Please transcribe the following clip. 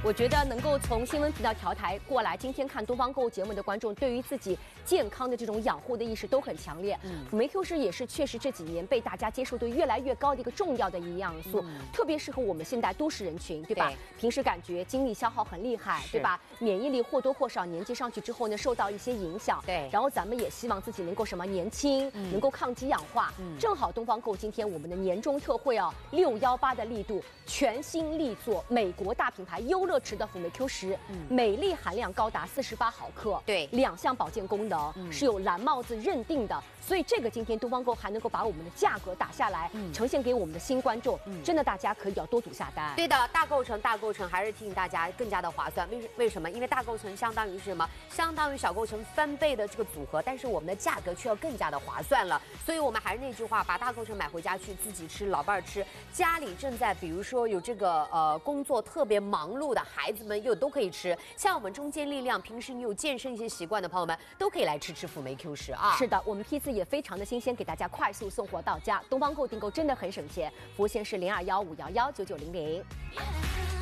我觉得能够从新闻频道调台过来，今天看东方购物节目的观众，对于自己健康的这种养护的意识都很强烈。辅酶 Q 十也是确实这几年被大家接受度越来越高的一个重要的营养素，特别适合我们现代都市人群，对吧？平时感觉精力消耗很厉害，对吧？免疫力或多或少年纪上去之后呢，受到一些影响。对，然后咱们也希望自己能够什么年轻，能够抗击氧化。正好东方购今天我们的年终特惠啊，618的力度，全新力作美国大品牌优乐池的辅酶 Q10，镁粒含量高达48毫克，对，2项保健功能，是有蓝帽子认定的。所以这个今天东方购还能够把我们的价格打下来，呈现给我们的新观众，真的大家可以要多组下单。 对的，大构成还是提醒大家更加的划算。为什么？因为大构成相当于是什么？相当于小构成翻倍的这个组合，但是我们的价格却要更加的划算了。所以我们还是那句话，把大构成买回家去自己吃，老伴儿吃。家里正在比如说有这个工作特别忙碌的孩子们又都可以吃。像我们中坚力量，平时你有健身一些习惯的朋友们，都可以来吃辅酶 Q10啊。 是的，我们批次也非常的新鲜，给大家快速送货到家。东方购订购真的很省钱，服务线是0215119900。